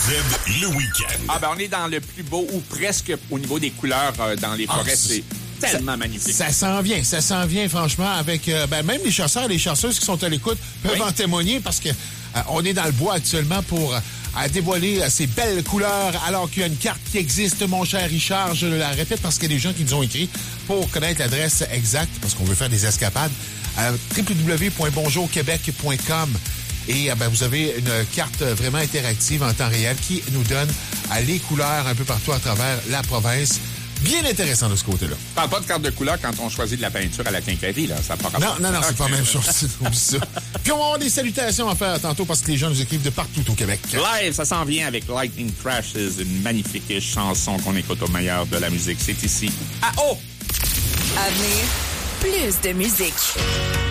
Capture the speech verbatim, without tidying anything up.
le week-end. Ah ben on est dans le plus beau ou presque au niveau des couleurs euh, dans les forêts. Ah, c'est tellement ça, magnifique. Ça s'en vient, ça s'en vient franchement avec euh, ben, même les chasseurs et les chasseuses qui sont à l'écoute peuvent oui. en témoigner parce que euh, on est dans le bois actuellement pour euh, à dévoiler euh, ces belles couleurs alors qu'il y a une carte qui existe, mon cher Richard. Je la répète parce qu'il y a des gens qui nous ont écrit pour connaître l'adresse exacte parce qu'on veut faire des escapades à w w w point bonjour québec point com. Et ben, vous avez une carte vraiment interactive en temps réel qui nous donne euh, les couleurs un peu partout à travers la province. Bien intéressant de ce côté-là. Parle pas de carte de couleur quand on choisit de la peinture à la quincaillerie, là. Ça part non, non, non, c'est pas la même chose. Ça. Puis on va avoir des salutations à faire tantôt parce que les gens nous écrivent de partout au Québec. Live, ça s'en vient avec Lightning Crashes, une magnifique chanson qu'on écoute au meilleur de la musique. C'est ici à O. À venir, plus de musique.